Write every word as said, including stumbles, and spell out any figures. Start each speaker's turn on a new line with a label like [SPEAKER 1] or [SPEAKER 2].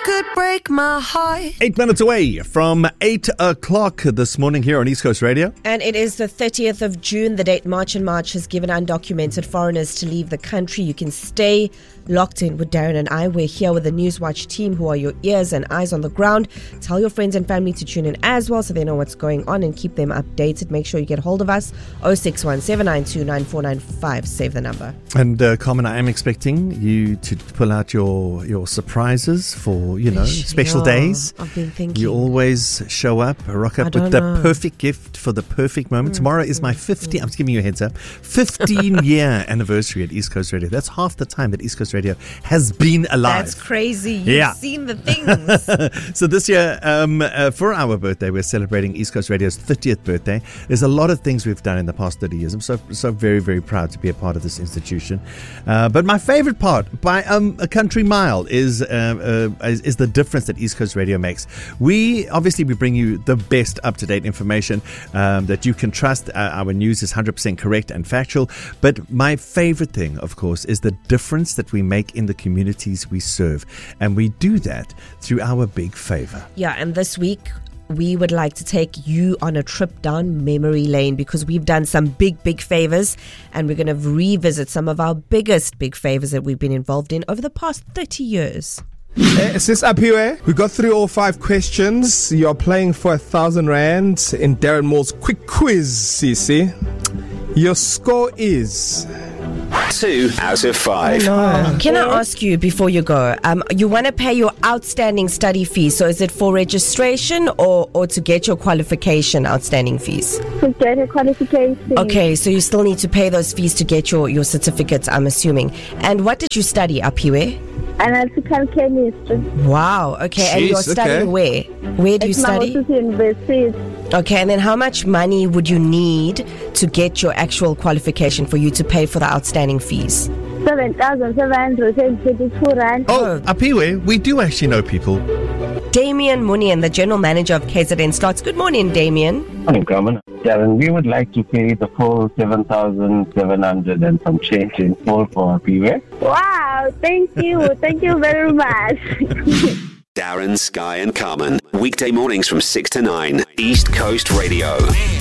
[SPEAKER 1] could break my heart.
[SPEAKER 2] Eight minutes away from eight o'clock this morning here on East Coast Radio.
[SPEAKER 3] And it is the thirtieth of June. The date March and March has given undocumented foreigners to leave the country. You can stay locked in with Darren and I. We're here with the Newswatch team who are your ears and eyes on the ground. Tell your friends and family to tune in as well so they know what's going on and keep them updated. Make sure you get hold of us. oh six one, seven nine two, nine four nine five. Save the number.
[SPEAKER 2] And uh, Carmen, I am expecting you to pull out your, your surprises for, you know, special
[SPEAKER 3] Yeah,
[SPEAKER 2] days.
[SPEAKER 3] I've been thinking.
[SPEAKER 2] You always show up, rock
[SPEAKER 3] I
[SPEAKER 2] up
[SPEAKER 3] don't
[SPEAKER 2] with the
[SPEAKER 3] know.
[SPEAKER 2] perfect gift for the perfect moment. Tomorrow is my fifty. I'm just giving you a heads up. fifteen year anniversary at East Coast Radio. That's half the time that East Coast Radio has been alive.
[SPEAKER 3] That's crazy. You've
[SPEAKER 2] Yeah.
[SPEAKER 3] seen the things.
[SPEAKER 2] So this year, um, uh, for our birthday, we're celebrating East Coast Radio's thirtieth birthday. There's a lot of things we've done in the past thirty years. I'm so so very, very proud to be a part of this institution. Uh, but my favorite part, by um, a country mile, is, uh, uh, is is the difference that East Coast Radio makes. We, obviously, we bring you the best up-to-date information um, that you can trust. Uh, our news is one hundred percent correct and factual. But my favorite thing, of course, is the difference that we make in the communities we serve. And we do that through our big favor.
[SPEAKER 3] Yeah, and this week we would like to take you on a trip down memory lane because we've done some big, big favors and we're going to revisit some of our biggest big favors that we've been involved in over the past thirty years.
[SPEAKER 4] Uh, is this up here? We got through all five questions. You're playing for a thousand rand in Darren Moore's quick quiz, Cece. Your score is...
[SPEAKER 5] Two out of five.
[SPEAKER 3] Can I ask you before you go, um, you want to pay your outstanding study fees, so is it for registration or, or to get your qualification outstanding fees?
[SPEAKER 6] To get a qualification.
[SPEAKER 3] Okay, so you still need to pay those fees to get your, your certificates, I'm assuming. And what did you study, Apiwe?
[SPEAKER 6] Analytical chemistry.
[SPEAKER 3] Wow, okay, and
[SPEAKER 4] Jeez,
[SPEAKER 3] you're studying where? Where do you
[SPEAKER 6] It's
[SPEAKER 3] study?
[SPEAKER 6] Mount University.
[SPEAKER 3] Okay, and then how much money would you need to get your actual qualification for you to pay for the outstanding fees?
[SPEAKER 6] seven thousand seven hundred twenty-two rand.
[SPEAKER 2] Oh, Apiwe, we do actually know people.
[SPEAKER 3] Damien Munian, the General Manager of K Z N Slots. Good morning, Damien.
[SPEAKER 7] Morning, Carmen. Darren, we would like to pay the full seven thousand seven hundred and some change in full for P V.
[SPEAKER 6] Wow, thank you. Thank you very much.
[SPEAKER 5] Darren, Sky and Carmen. Weekday mornings from six to nine. East Coast Radio.